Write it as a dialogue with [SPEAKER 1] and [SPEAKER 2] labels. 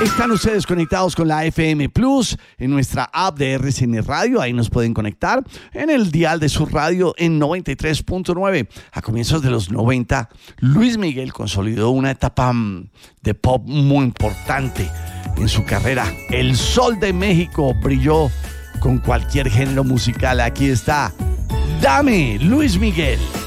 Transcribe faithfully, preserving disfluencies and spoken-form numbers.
[SPEAKER 1] Están ustedes conectados con la F M Plus en nuestra app de R C N Radio. Ahí nos pueden conectar en el dial de su radio en noventa y tres punto nueve. A comienzos de los noventa, Luis Miguel consolidó una etapa de pop muy importante en su carrera. El Sol de México brilló con cualquier género musical. Aquí está Dame, Luis Miguel.